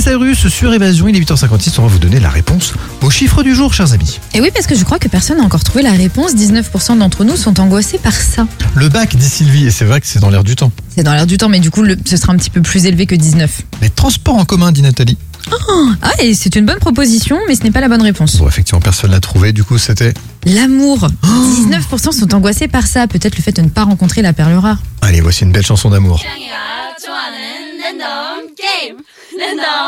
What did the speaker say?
Cyrus sur Évasion. Il est 8h56. On va vous donner la réponse au chiffre du jour, chers amis. Et oui, parce que je crois que personne n'a encore trouvé la réponse. 19% d'entre nous sont angoissés par ça. Le bac, dit Sylvie, et c'est vrai que c'est dans l'air du temps. C'est dans l'air du temps, mais du coup, ce sera un petit peu plus élevé que 19. Les transports en commun, dit Nathalie. Ah, et c'est une bonne proposition, mais ce n'est pas la bonne réponse. Bon, effectivement, personne l'a trouvé. Du coup, c'était... L'amour. 19% sont angoissés par ça. Peut-être le fait de ne pas rencontrer la perle rare. Allez, voici une belle chanson d'amour.